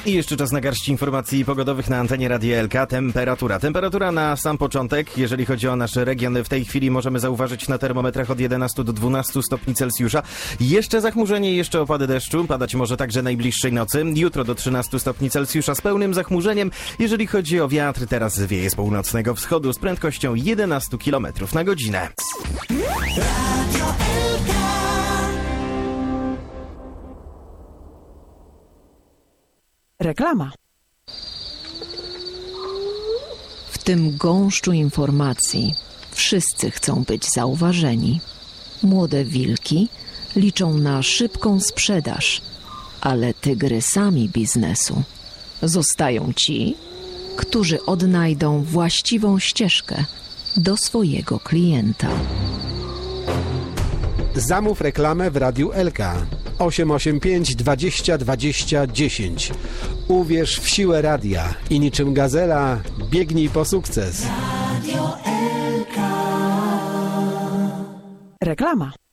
I jeszcze czas na garść informacji pogodowych na antenie Radia LK. Temperatura na sam początek, jeżeli chodzi o nasz region, w tej chwili możemy zauważyć na termometrach od 11 do 12 stopni Celsjusza. Jeszcze zachmurzenie, jeszcze opady deszczu, padać może także najbliższej nocy. Jutro do 13 stopni Celsjusza z pełnym zachmurzeniem. Jeżeli chodzi o wiatr, teraz wieje z północnego wschodu z prędkością 11 km na godzinę. Radio LK. Reklama. W tym gąszczu informacji wszyscy chcą być zauważeni. Młode wilki liczą na szybką sprzedaż, ale tygrysami biznesu zostają ci, którzy odnajdą właściwą ścieżkę do swojego klienta. Zamów reklamę w Radiu LK 885 20 20 10. Uwierz w siłę radia i niczym gazela biegnij po sukces. Radio LK. Reklama.